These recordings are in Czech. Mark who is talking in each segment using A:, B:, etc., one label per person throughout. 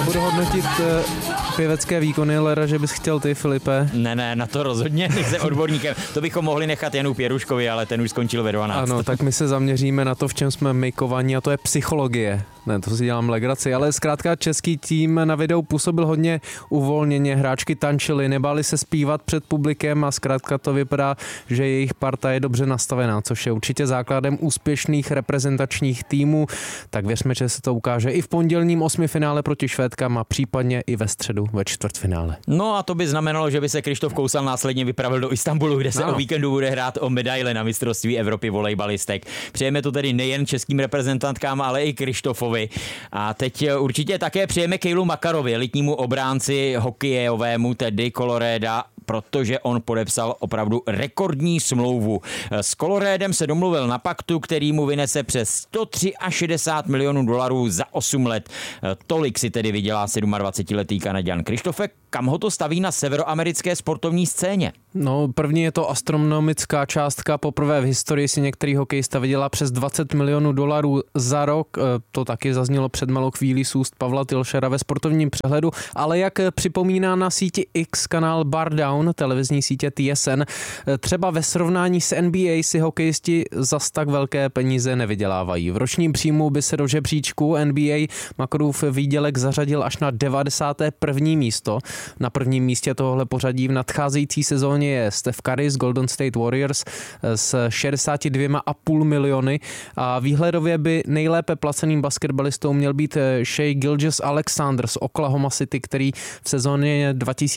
A: nebudu hodnotit pěvecké výkony, leda, že bys chtěl ty, Filipe.
B: Ne, na to rozhodně nejsem odborníkem. To bychom mohli nechat Janu Pěruškovi, ale ten už skončil ve 12.
A: Ano, tak my se zaměříme na to, v čem jsme mejkovaní, a to je psychologie. Ne, to si dělám legraci, ale zkrátka český tým na videu působil hodně uvolněně, hráčky tančily, nebáli se zpívat před publikem a zkrátka to vypadá, že jejich parta je dobře nastavená, což je určitě základem úspěšných reprezentačních týmů. Tak věřme, že se to ukáže i v pondělním 8. finále proti Švédkám a případně i ve středu ve čtvrtfinále.
B: No a to by znamenalo, že by se Krištof Kousal následně vypravil do Istanbulu, kde se o víkendu bude hrát o medaile na mistrovství Evropy volejbalistek. Přejeme to tedy nejen českým reprezentantkám, ale i Krištofovi. A teď určitě také přejeme Kejlu Makarovi, elitnímu obránci hokejovému, tedy Coloréda, protože on podepsal opravdu rekordní smlouvu. S Colorédem se domluvil na paktu, který mu vynese přes $163 milionů za 8 let. Tolik si tedy vydělá 27letý Kanaďan. Krištofe, kam ho to staví na severoamerické sportovní scéně?
A: No, první je to astronomická částka. Poprvé v historii si některý hokejista vydělá přes $20 milionů za rok. To taky zaznělo před malou chvílí z úst Pavla Tilšera ve sportovním přehledu, ale jak připomíná na síti X kanál Bardown, televizní sítě TSN, třeba ve srovnání s NBA si hokejisti zas tak velké peníze nevydělávají. V ročním příjmu by se do žebříčku NBA Makarův výdělek zařadil až na 91. místo. Na prvním místě tohohle pořadí v nadcházející sezóně je Steph Curry z Golden State Warriors s 62,5 miliony a výhledově by nejlépe placeným basketbalistou měl být Shai Gilgeous-Alexander z Oklahoma City, který v sezóně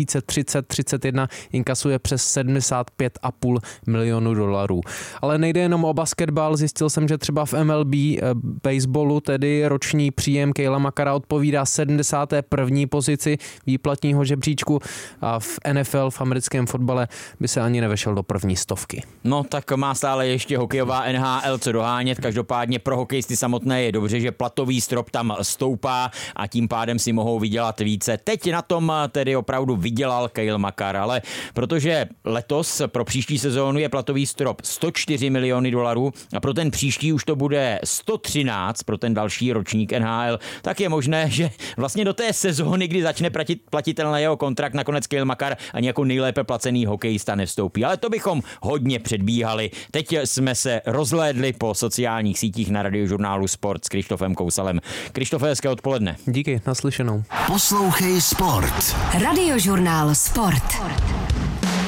A: 2030-31 inkasuje přes $75,5 milionů. Ale nejde jenom o basketbal, zjistil jsem, že třeba v MLB baseballu, tedy roční příjem Kejla Makara odpovídá 71. pozici výplatního žebříčku a v NFL, v americkém fotbale, by se ani nevešel do první 100.
B: No tak má stále ještě hokejová NHL co dohánět, každopádně pro hokejisty samotné je dobře, že platový strop tam stoupá a tím pádem si mohou vydělat více. Teď na tom tedy opravdu vydělal Kejl Makar, ale protože letos pro příští sezónu je platový strop $104 miliony a pro ten příští už to bude 113 pro ten další ročník NHL, tak je možné, že vlastně do té sezóny, kdy začne platitelný jeho kontrakt, nakonec Kejl Makar ani jako nejlépe placený hokejista nevstoupí. Ale to bychom hodně předbíhali. Teď jsme se rozhlédli po sociálních sítích na Radiožurnálu Sport s Krištofem Kousalem. Krištofe, hezké odpoledne.
A: Díky, naslyšenou.
C: Poslouchej Sport.
D: Radiožurnál Sport.